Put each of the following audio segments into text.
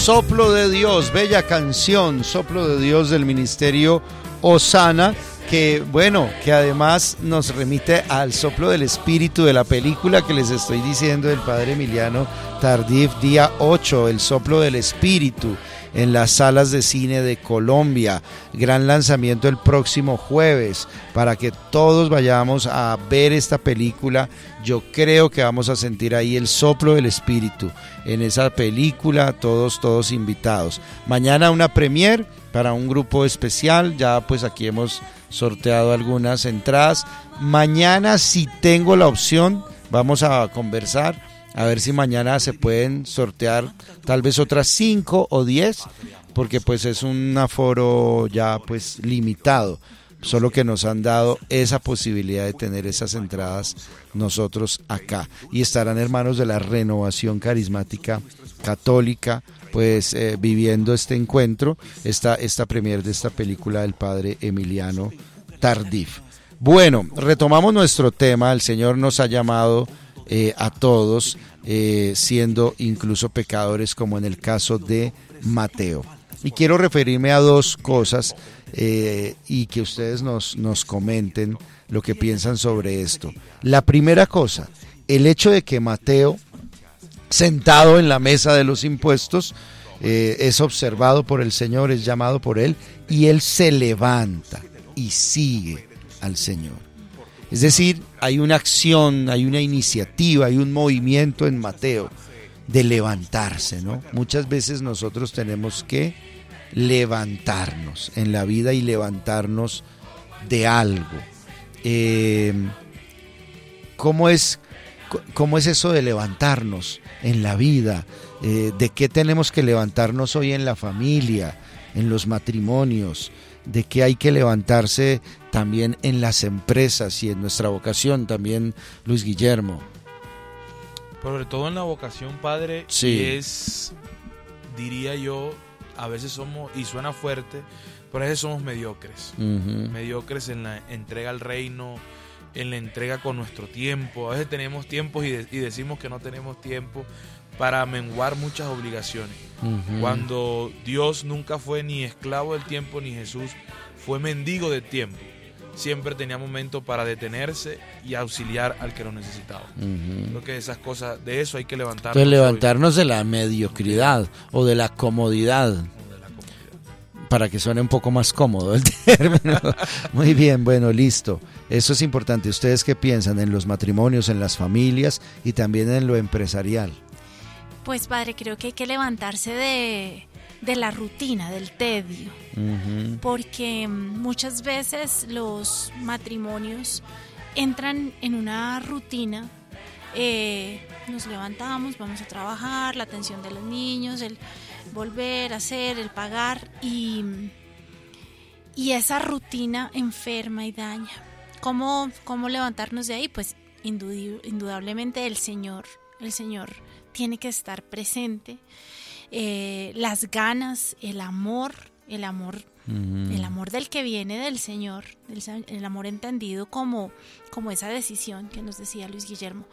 Soplo de Dios, bella canción, Soplo de Dios del ministerio Osana, que bueno, que además nos remite al soplo del espíritu de la película que les estoy diciendo del padre Emiliano Tardif, día 8, el soplo del espíritu en las salas de cine de Colombia, gran lanzamiento el próximo jueves, para que todos vayamos a ver esta película. Yo creo que vamos a sentir ahí el soplo del espíritu en esa película, todos invitados. Mañana una premier para un grupo especial, ya pues aquí hemos sorteado algunas entradas. Mañana, si tengo la opción, vamos a conversar a ver si mañana se pueden sortear tal vez otras 5 o 10, porque pues es un aforo ya pues limitado, solo que nos han dado esa posibilidad de tener esas entradas nosotros acá, y estarán hermanos de la Renovación Carismática Católica pues viviendo este encuentro, esta premier de esta película del padre Emiliano Tardif. Bueno, retomamos nuestro tema. El Señor nos ha llamado a todos, siendo incluso pecadores, como en el caso de Mateo. Y quiero referirme a dos cosas y que ustedes nos comenten lo que piensan sobre esto. La primera cosa, el hecho de que Mateo, sentado en la mesa de los impuestos, es observado por el Señor, es llamado por Él, y Él se levanta y sigue al Señor. Es decir, hay una acción, hay una iniciativa, hay un movimiento en Mateo de levantarse, ¿no? Muchas veces nosotros tenemos que levantarnos en la vida y levantarnos de algo. ¿Cómo es eso de levantarnos en la vida? ¿De qué tenemos que levantarnos hoy en la familia, en los matrimonios? ¿De qué hay que levantarse también en las empresas y en nuestra vocación también, Luis Guillermo? Sobre todo en la vocación, padre, sí. Es, diría yo, a veces somos, y suena fuerte, pero a veces somos mediocres. Mediocres en la entrega al reino, en la entrega con nuestro tiempo. A veces tenemos tiempos y decimos que no tenemos tiempo para menguar muchas obligaciones. Cuando Dios nunca fue ni esclavo del tiempo, ni Jesús fue mendigo del tiempo. Siempre tenía momento para detenerse y auxiliar al que lo necesitaba. Creo que esas cosas, de eso hay que levantarnos. Entonces, levantarnos de la mediocridad o de la comodidad. Para que suene un poco más cómodo el término. Muy bien, bueno, listo. Eso es importante. ¿Ustedes qué piensan en los matrimonios, en las familias y también en lo empresarial? Pues, padre, creo que hay que levantarse de la rutina, del tedio, porque muchas veces los matrimonios entran en una rutina. Nos levantamos, vamos a trabajar, la atención de los niños, el volver a hacer, el pagar, y esa rutina enferma y daña. ¿Cómo levantarnos de ahí? Pues indudablemente el Señor tiene que estar presente. Las ganas, el amor del que viene del Señor, el amor entendido como esa decisión que nos decía Luis Guillermo,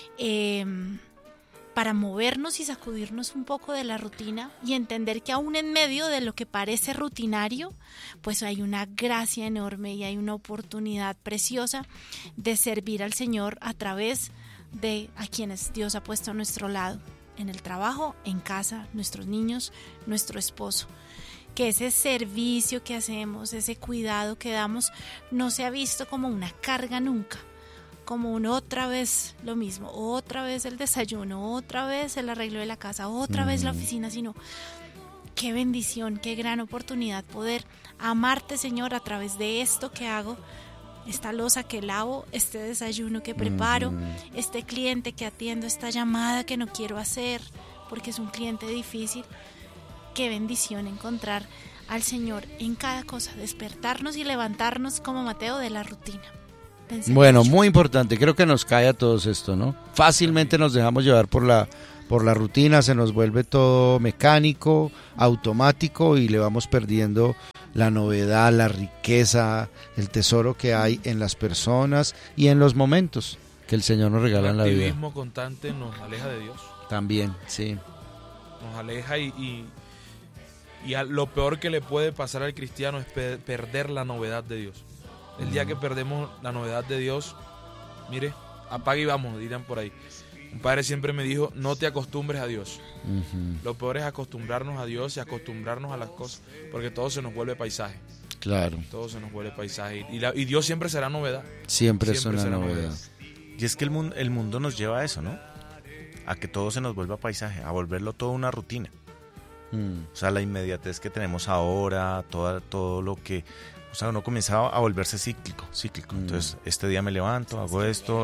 para movernos y sacudirnos un poco de la rutina y entender que aún en medio de lo que parece rutinario, pues hay una gracia enorme y hay una oportunidad preciosa de servir al Señor a través de a quienes Dios ha puesto a nuestro lado, en el trabajo, en casa, nuestros niños, nuestro esposo. Que ese servicio que hacemos, ese cuidado que damos, no se ha visto como una carga nunca, como otra vez lo mismo, otra vez el desayuno, otra vez el arreglo de la casa, otra vez la oficina, sino qué bendición, qué gran oportunidad poder amarte, Señor, a través de esto que hago, esta loza que lavo, este desayuno que preparo, este cliente que atiendo, esta llamada que no quiero hacer porque es un cliente difícil. Qué bendición encontrar al Señor en cada cosa, despertarnos y levantarnos como Mateo de la rutina. Pensé bueno, mucho. Muy importante, creo que nos cae a todos esto, ¿no? Fácilmente nos dejamos llevar por la rutina, se nos vuelve todo mecánico, automático y le vamos perdiendo la novedad, la riqueza, el tesoro que hay en las personas y en los momentos que el Señor nos regala en la vida. El activismo constante nos aleja de Dios. También, sí. nos aleja y lo peor que le puede pasar al cristiano es perder la novedad de Dios. El día que perdemos la novedad de Dios, mire, apaga y vamos, dirán por ahí. Un padre siempre me dijo, no te acostumbres a Dios. Lo peor es acostumbrarnos a Dios y acostumbrarnos a las cosas, porque todo se nos vuelve paisaje. Claro. Todo se nos vuelve paisaje. Y Dios siempre será novedad. Siempre es una novedad. Y es que el mundo nos lleva a eso, ¿no? A que todo se nos vuelva paisaje, a volverlo todo una rutina. O sea, la inmediatez que tenemos ahora, todo lo que... O sea, uno comienza a volverse cíclico. Entonces, este día me levanto, hago esto.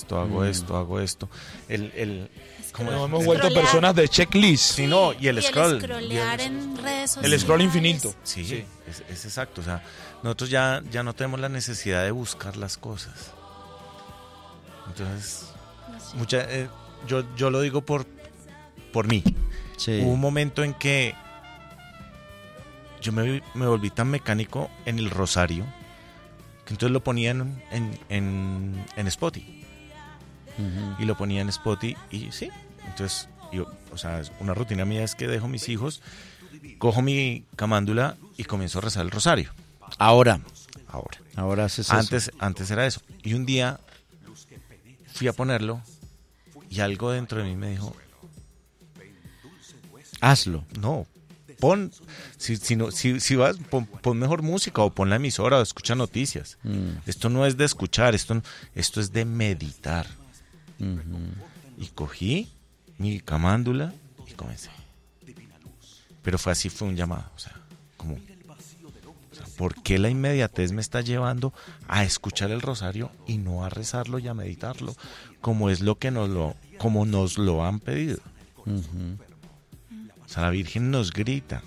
Como nos hemos vuelto personas de checklist. Sí, no, y el scroll. El scrollear en redes sociales. El scroll infinito. Sí. Es exacto. O sea, nosotros ya no tenemos la necesidad de buscar las cosas. Entonces, yo lo digo por mí. Sí. Hubo un momento en que yo me volví tan mecánico en el rosario que entonces lo ponía en Spotify. Y lo ponía en Spotify y sí. Entonces, una rutina mía es que dejo mis hijos, cojo mi camándula y comienzo a rezar el rosario. Ahora haces eso. Antes era eso. Y un día fui a ponerlo y algo dentro de mí me dijo, hazlo. no, si vas, pon mejor música o pon la emisora o escucha noticias. Esto no es de escuchar, esto es de meditar. Y cogí mi camándula y comencé. Pero fue un llamado, ¿por qué la inmediatez me está llevando a escuchar el rosario y no a rezarlo y a meditarlo como es como nos lo han pedido? O sea, la Virgen nos grita,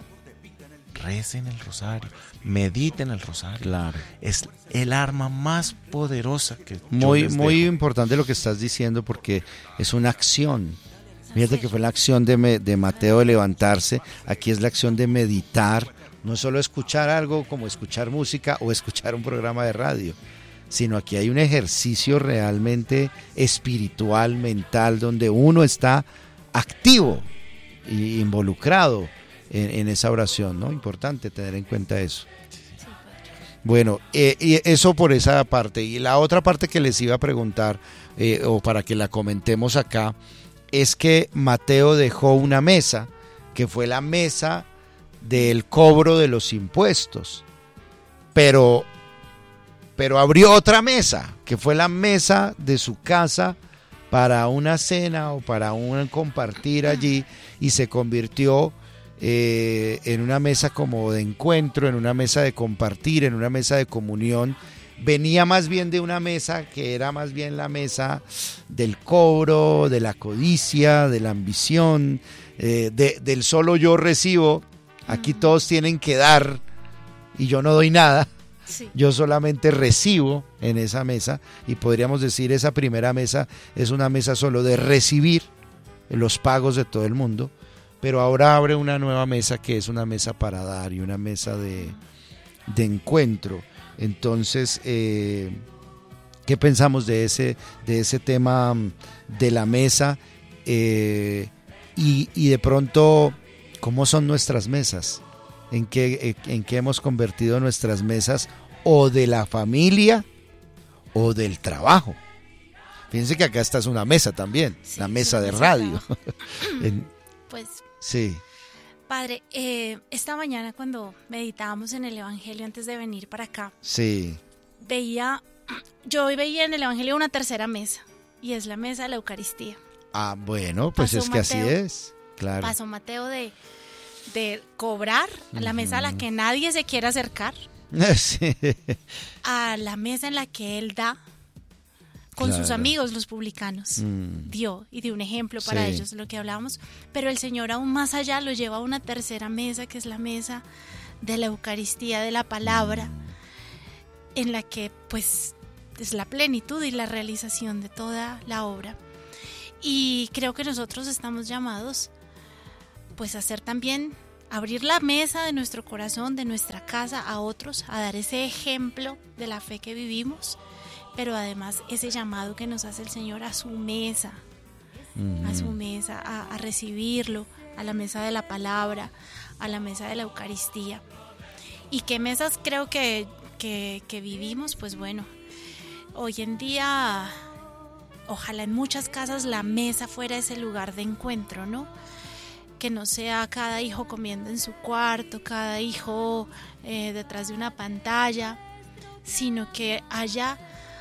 recen el rosario, mediten el rosario. Claro. Es el arma más poderosa que muy importante lo que estás diciendo, porque es una acción. Fíjate que fue la acción de Mateo de levantarse. Aquí es la acción de meditar. No es solo escuchar algo como escuchar música o escuchar un programa de radio, sino aquí hay un ejercicio realmente espiritual, mental, donde uno está activo e involucrado en esa oración, ¿no? Importante tener en cuenta eso. Bueno, y eso por esa parte. Y la otra parte que les iba a preguntar, o para que la comentemos acá, es que Mateo dejó una mesa, que fue la mesa del cobro de los impuestos, pero abrió otra mesa, que fue la mesa de su casa para una cena o para un compartir allí, y se convirtió en una mesa como de encuentro, en una mesa de compartir, en una mesa de comunión. Venía más bien de una mesa que era más bien la mesa del cobro, de la codicia, de la ambición, del solo yo recibo. Aquí todos tienen que dar y yo no doy nada. Sí. Yo solamente recibo en esa mesa, y podríamos decir esa primera mesa es una mesa solo de recibir los pagos de todo el mundo, pero ahora abre una nueva mesa que es una mesa para dar y una mesa de encuentro. Entonces, ¿qué pensamos de ese tema de la mesa? Y de pronto, ¿cómo son nuestras mesas? ¿En qué hemos convertido nuestras mesas, o de la familia o del trabajo? Fíjense que acá esta es una mesa también, sí, la mesa de radio. Pues sí. Padre, esta mañana cuando meditábamos en el Evangelio antes de venir para acá, sí, yo hoy veía en el Evangelio una tercera mesa, y es la mesa de la Eucaristía. Ah, bueno, pues es que así es, claro. Pasó Mateo de cobrar a la mesa a la que nadie se quiere acercar, sí, a la mesa en la que él da con sus amigos los publicanos, dio y dio un ejemplo para ellos, lo que hablábamos, pero el Señor aún más allá lo lleva a una tercera mesa, que es la mesa de la Eucaristía, de la palabra, en la que pues es la plenitud y la realización de toda la obra. Y creo que nosotros estamos llamados pues a hacer también, abrir la mesa de nuestro corazón, de nuestra casa a otros, a dar ese ejemplo de la fe que vivimos, pero además ese llamado que nos hace el Señor a su mesa, a recibirlo, a la mesa de la palabra, a la mesa de la Eucaristía. ¿Y qué mesas creo que vivimos? Pues bueno, hoy en día, ojalá en muchas casas la mesa fuera ese lugar de encuentro, ¿no? Que no sea cada hijo comiendo en su cuarto, cada hijo detrás de una pantalla, sino que haya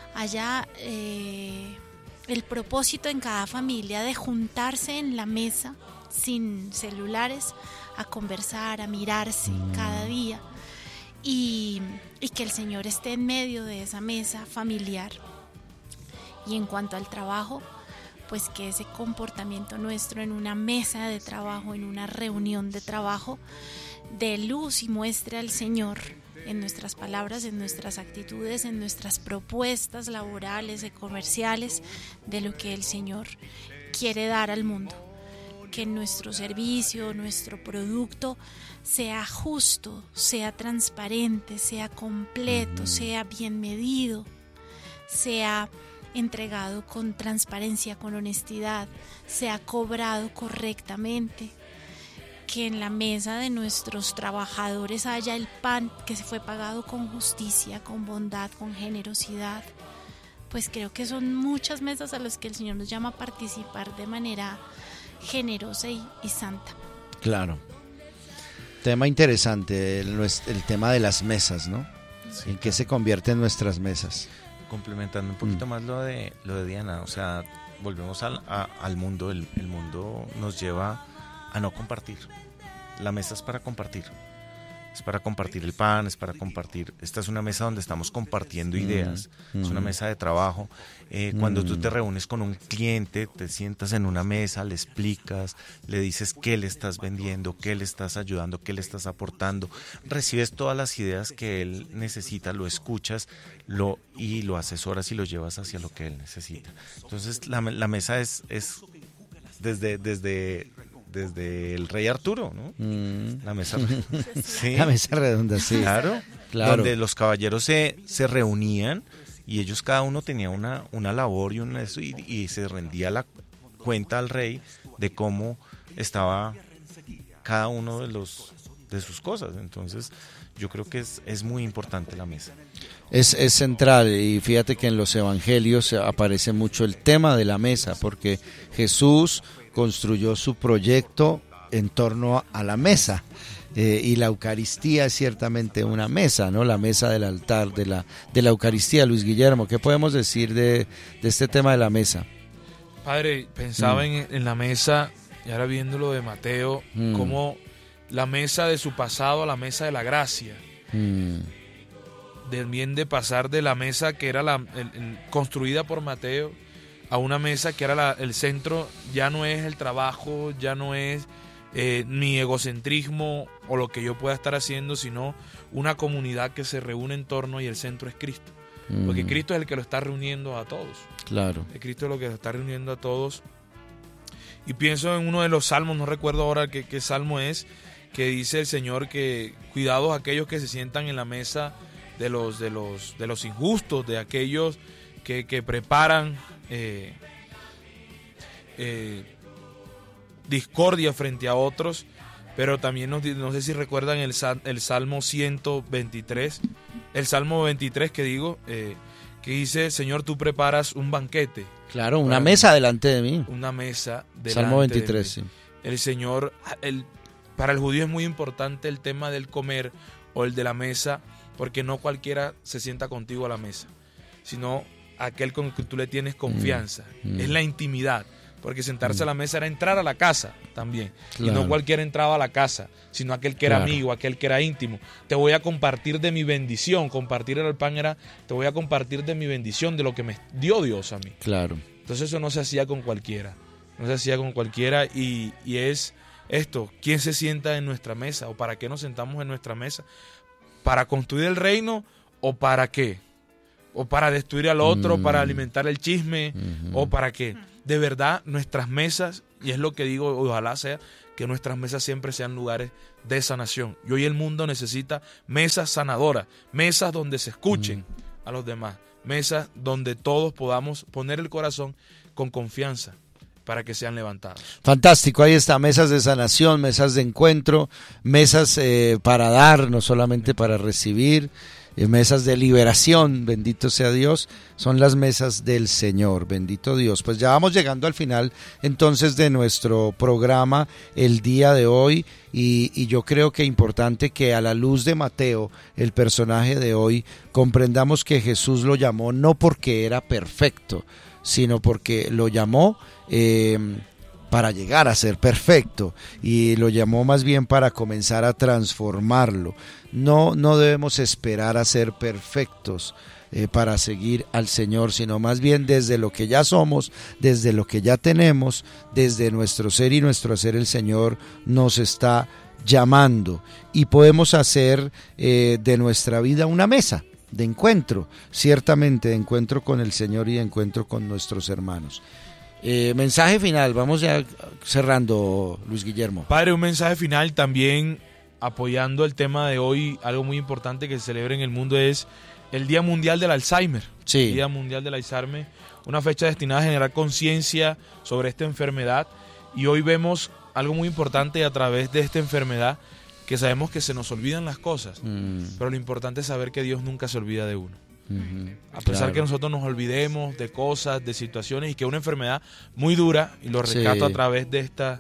el propósito en cada familia de juntarse en la mesa sin celulares, a conversar, a mirarse cada día, y que el Señor esté en medio de esa mesa familiar. Y en cuanto al trabajo, pues que ese comportamiento nuestro en una mesa de trabajo, en una reunión de trabajo, dé luz y muestre al Señor en nuestras palabras, en nuestras actitudes, en nuestras propuestas laborales y comerciales, de lo que el Señor quiere dar al mundo. Que nuestro servicio, nuestro producto sea justo, sea transparente, sea completo, sea bien medido, sea entregado con transparencia, con honestidad, sea cobrado correctamente. Que en la mesa de nuestros trabajadores haya el pan que se fue pagado con justicia, con bondad, con generosidad. Pues creo que son muchas mesas a las que el Señor nos llama a participar de manera generosa y santa. Claro. Tema interesante, el tema de las mesas, ¿no? Sí. ¿En qué se convierten nuestras mesas? Complementando un poquito más lo de Diana, o sea, volvemos al mundo. El mundo nos lleva a no compartir. La mesa es para compartir. Es para compartir el pan, es para compartir. Esta es una mesa donde estamos compartiendo ideas. Es una mesa de trabajo. Cuando tú te reúnes con un cliente, te sientas en una mesa, le explicas, le dices qué le estás vendiendo, qué le estás ayudando, qué le estás aportando. Recibes todas las ideas que él necesita, lo escuchas y lo asesoras y lo llevas hacia lo que él necesita. Entonces la mesa es desde el rey Arturo, ¿no? La mesa, sí. La mesa redonda, sí. Claro. Donde los caballeros se reunían y ellos cada uno tenía una labor y se rendía la cuenta al rey de cómo estaba cada uno de sus cosas. Entonces yo creo que es muy importante la mesa. Es central, y fíjate que en los evangelios aparece mucho el tema de la mesa, porque Jesús construyó su proyecto en torno a la mesa, y la Eucaristía es ciertamente una mesa, ¿no? La mesa del altar de la Eucaristía. Luis Guillermo, ¿qué podemos decir de este tema de la mesa? Padre, pensaba en la mesa, y ahora viéndolo de Mateo, como la mesa de su pasado a la mesa de la gracia. También de pasar de la mesa que era construida por Mateo a una mesa que era el centro, ya no es el trabajo, ya no es mi egocentrismo o lo que yo pueda estar haciendo, sino una comunidad que se reúne en torno, y el centro es Cristo. Porque Cristo es el que lo está reuniendo a todos. Claro. Cristo es lo que lo está reuniendo a todos. Y pienso en uno de los salmos, no recuerdo ahora qué salmo es, que dice el Señor que cuidados aquellos que se sientan en la mesa de los injustos, de aquellos que preparan discordia frente a otros. Pero también no sé si recuerdan el Salmo 123, el Salmo 23 que dice: Señor, tú preparas un banquete. Claro, una mesa delante de mí. Una mesa delante Salmo 23, de mí. sí. El Señor, para el judío es muy importante el tema del comer o el de la mesa, porque no cualquiera se sienta contigo a la mesa, sino aquel con el que tú le tienes confianza. Es la intimidad, porque sentarse a la mesa era entrar a la casa también. Claro. Y no cualquiera entraba a la casa, sino aquel que era amigo, aquel que era íntimo. Te voy a compartir de mi bendición. Compartir el pan era: te voy a compartir de mi bendición, de lo que me dio Dios a mí. Claro. Entonces eso no se hacía con cualquiera. No se hacía con cualquiera, y es esto: ¿quién se sienta en nuestra mesa? ¿O para qué nos sentamos en nuestra mesa? ¿Para construir el reino o para qué? ¿O para destruir al otro, para alimentar el chisme? ¿O para qué? De verdad, nuestras mesas, y es lo que digo, ojalá sea, que nuestras mesas siempre sean lugares de sanación. Y hoy el mundo necesita mesas sanadoras, mesas donde se escuchen a los demás, mesas donde todos podamos poner el corazón con confianza para que sean levantados. Fantástico, ahí está, mesas de sanación, mesas de encuentro, mesas para dar, no solamente para recibir, mesas de liberación, bendito sea Dios, son las mesas del Señor, bendito Dios. Pues ya vamos llegando al final entonces de nuestro programa el día de hoy y yo creo que es importante que a la luz de Mateo, el personaje de hoy, comprendamos que Jesús lo llamó no porque era perfecto, sino porque lo llamó para llegar a ser perfecto y lo llamó más bien para comenzar a transformarlo. No debemos esperar a ser perfectos para seguir al Señor, sino más bien desde lo que ya somos, desde lo que ya tenemos, desde nuestro ser y nuestro hacer, el Señor nos está llamando y podemos hacer de nuestra vida una mesa de encuentro, ciertamente de encuentro con el Señor y de encuentro con nuestros hermanos. Mensaje final, vamos ya cerrando, Luis Guillermo. Padre, un mensaje final también apoyando el tema de hoy. Algo muy importante que se celebra en el mundo es el Día Mundial del Alzheimer. Sí. El Día Mundial del Alzheimer, una fecha destinada a generar conciencia sobre esta enfermedad, y hoy vemos algo muy importante a través de esta enfermedad, que sabemos que se nos olvidan las cosas, pero lo importante es saber que Dios nunca se olvida de uno. A pesar que nosotros nos olvidemos de cosas, de situaciones, y que es una enfermedad muy dura, y lo rescato a través de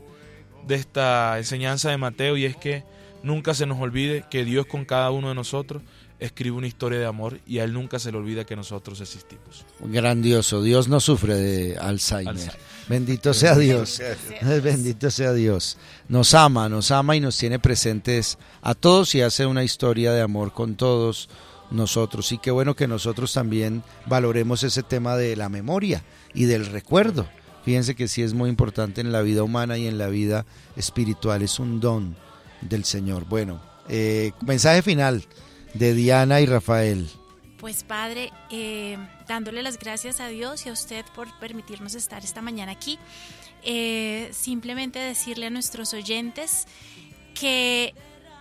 esta enseñanza de Mateo, y es que nunca se nos olvide que Dios con cada uno de nosotros escribe una historia de amor, y a Él nunca se le olvida que nosotros existimos. Grandioso, Dios no sufre de Alzheimer. Bendito sea Dios, bendito sea Dios. Nos ama y nos tiene presentes a todos y hace una historia de amor con todos nosotros, y qué bueno que nosotros también valoremos ese tema de la memoria y del recuerdo. Fíjense que sí es muy importante en la vida humana y en la vida espiritual, es un don del Señor. Bueno, mensaje final de Diana y Rafael. Pues Padre, dándole las gracias a Dios y a usted por permitirnos estar esta mañana aquí, simplemente decirle a nuestros oyentes que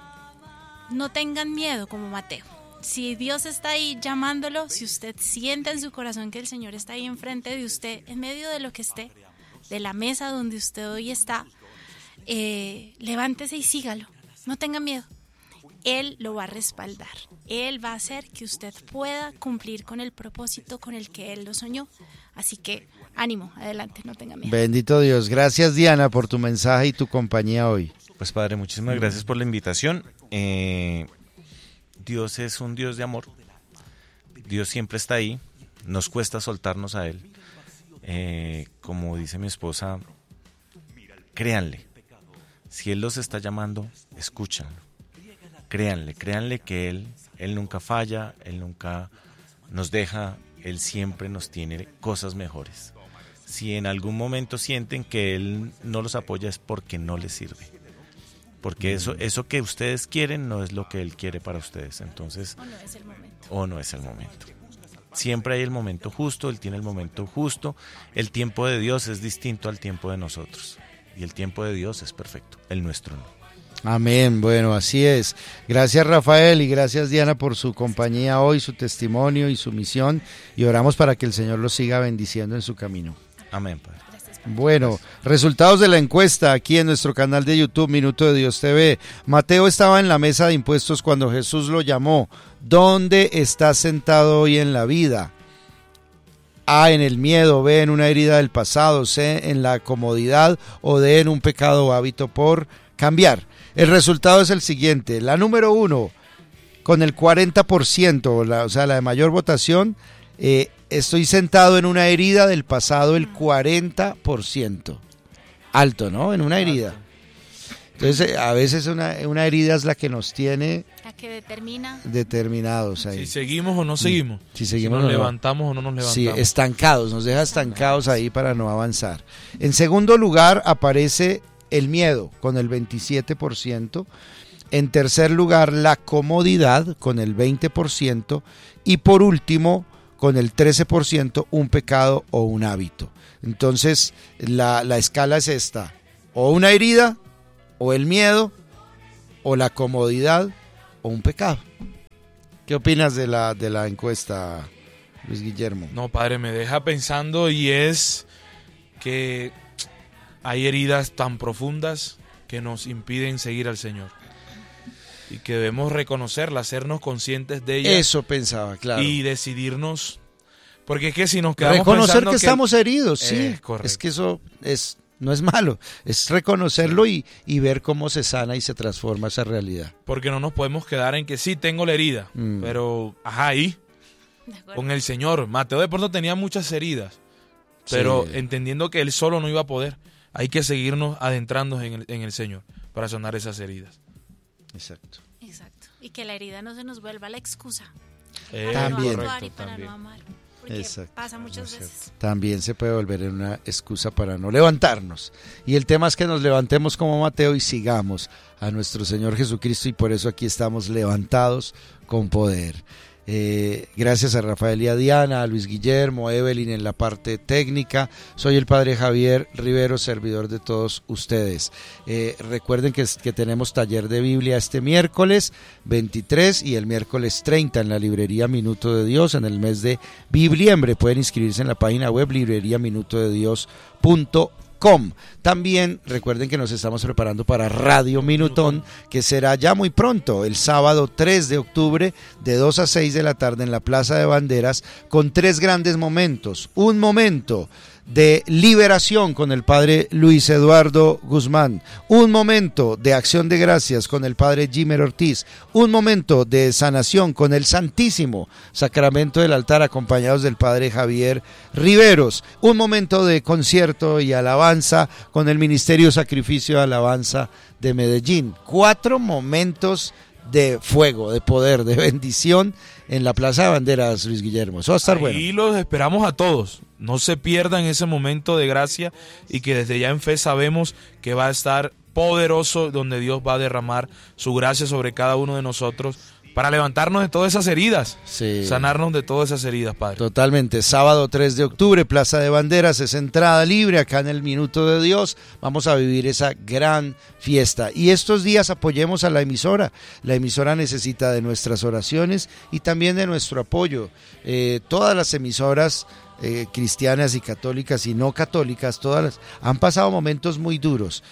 no tengan miedo como Mateo. Si Dios está ahí llamándolo, si usted siente en su corazón que el Señor está ahí enfrente de usted, en medio de lo que esté, de la mesa donde usted hoy está, levántese y sígalo, no tenga miedo. Él lo va a respaldar, Él va a hacer que usted pueda cumplir con el propósito con el que Él lo soñó. Así que ánimo, adelante, no tenga miedo. Bendito Dios, gracias Diana por tu mensaje y tu compañía hoy. Pues Padre, muchísimas gracias por la invitación. Dios es un Dios de amor, Dios siempre está ahí, nos cuesta soltarnos a Él. Como dice mi esposa, créanle, si Él los está llamando, escúchanlo, créanle que Él nunca falla, Él nunca nos deja, Él siempre nos tiene cosas mejores. Si en algún momento sienten que Él no los apoya es porque no les sirve. Porque eso que ustedes quieren no es lo que Él quiere para ustedes. Entonces, o no es el momento. Siempre hay el momento justo, Él tiene el momento justo. El tiempo de Dios es distinto al tiempo de nosotros. Y el tiempo de Dios es perfecto, el nuestro no. Amén, bueno, así es. Gracias Rafael y gracias Diana por su compañía hoy, su testimonio y su misión. Y oramos para que el Señor los siga bendiciendo en su camino. Amén, Padre. Bueno, resultados de la encuesta aquí en nuestro canal de YouTube, Minuto de Dios TV. Mateo estaba en la mesa de impuestos cuando Jesús lo llamó. ¿Dónde está sentado hoy en la vida? A, en el miedo, B, en una herida del pasado, C, en la comodidad o D, en un pecado o hábito por cambiar. El resultado es el siguiente. La número 1, con el 40%, o sea, la de mayor votación, estoy sentado en una herida del pasado, el 40%. Alto, ¿no? En una herida. Entonces, a veces una herida es la que nos tiene... La que determina... Determinados ahí. Si seguimos o no seguimos. Si nos levantamos o no nos levantamos. Sí, estancados, nos deja estancados ahí para no avanzar. En segundo lugar aparece el miedo, con el 27%. En tercer lugar, la comodidad, con el 20%. Y por último, con el 13%, un pecado o un hábito. Entonces, la escala es esta: o una herida, o el miedo, o la comodidad, o un pecado. ¿Qué opinas de la encuesta, Luis Guillermo? No, Padre, me deja pensando, y es que hay heridas tan profundas que nos impiden seguir al Señor. Y que debemos reconocerlas, hacernos conscientes de ellas. Eso pensaba, claro. Y decidirnos, porque es que si nos quedamos reconocer pensando que estamos heridos, sí. Correcto. Es que eso no es malo, es reconocerlo y ver cómo se sana y se transforma esa realidad. Porque no nos podemos quedar en que sí tengo la herida, pero ahí, con el Señor. Mateo de pronto tenía muchas heridas, pero entendiendo que él solo no iba a poder, hay que seguirnos adentrando en el Señor para sanar esas heridas. Exacto. Y que la herida no se nos vuelva la excusa. También. No actuar y para no amar. Porque pasa muchas veces. También se puede volver en una excusa para no levantarnos. Y el tema es que nos levantemos como Mateo y sigamos a nuestro Señor Jesucristo, y por eso aquí estamos levantados con poder. Gracias a Rafael y a Diana, a Luis Guillermo, a Evelyn en la parte técnica. Soy el Padre Javier Rivero, servidor de todos ustedes. Recuerden que tenemos taller de Biblia este miércoles 23 y el miércoles 30 en la librería Minuto de Dios en el mes de Bibliembre. Pueden inscribirse en la página web libreriaminutodedios.com. También recuerden que nos estamos preparando para Radio Minutón, que será ya muy pronto, el sábado 3 de octubre de 2 a 6 de la tarde en la Plaza de Banderas, con 3 grandes momentos. Un momento de liberación con el padre Luis Eduardo Guzmán, un momento de acción de gracias con el padre Jimer Ortiz, un momento de sanación con el Santísimo Sacramento del Altar acompañados del padre Javier Riveros, un momento de concierto y alabanza con el Ministerio Sacrificio de Alabanza de Medellín. 4 momentos de fuego, de poder, de bendición en la Plaza de Banderas, Luis Guillermo. Eso va a estar bueno. Y los esperamos a todos. No se pierdan ese momento de gracia y que desde ya en fe sabemos que va a estar poderoso, donde Dios va a derramar su gracia sobre cada uno de nosotros para levantarnos de todas esas heridas, sanarnos de todas esas heridas, Padre. Totalmente. Sábado 3 de octubre, Plaza de Banderas, es entrada libre acá en el Minuto de Dios. Vamos a vivir esa gran fiesta. Y estos días apoyemos a la emisora. La emisora necesita de nuestras oraciones y también de nuestro apoyo. Todas las emisoras cristianas y católicas y no católicas, todas han pasado momentos muy duros.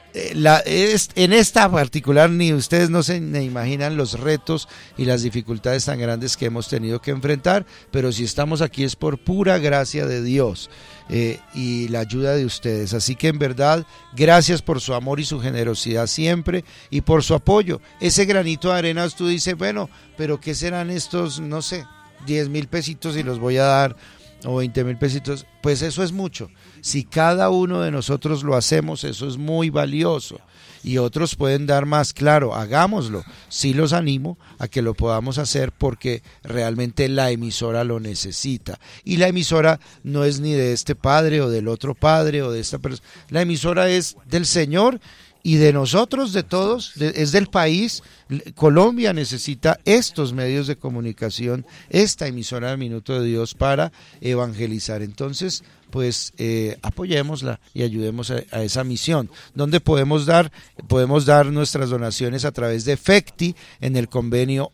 En esta particular ni ustedes no se imaginan los retos y las dificultades tan grandes que hemos tenido que enfrentar, pero si estamos aquí es por pura gracia de Dios y la ayuda de ustedes, así que en verdad gracias por su amor y su generosidad siempre y por su apoyo. Ese granito de arena, tú dices, bueno, pero ¿qué serán estos, no sé, 10,000 pesitos y los voy a dar, o 20,000 pesitos? Pues eso es mucho. Si cada uno de nosotros lo hacemos, eso es muy valioso. Y otros pueden dar más, claro, hagámoslo. Sí los animo a que lo podamos hacer porque realmente la emisora lo necesita. Y la emisora no es ni de este padre o del otro padre o de esta persona. La emisora es del Señor y de nosotros, de todos, es del país. Colombia necesita estos medios de comunicación, esta emisora de Minuto de Dios para evangelizar. Entonces, pues apoyémosla y ayudemos a esa misión. ¿Dónde podemos dar? Podemos dar nuestras donaciones a través de FECTI en el convenio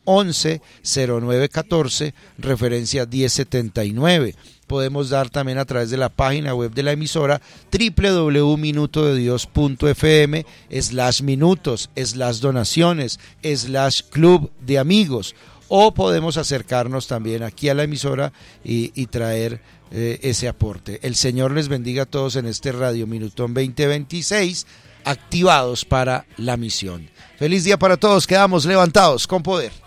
110914, referencia 1079. Podemos dar también a través de la página web de la emisora www.minutodedios.fm/minutos/donaciones/club de amigos, o podemos acercarnos también aquí a la emisora y traer ese aporte. El Señor les bendiga a todos en este Radio Minutón 2026, activados para la misión. Feliz día para todos, quedamos levantados con poder.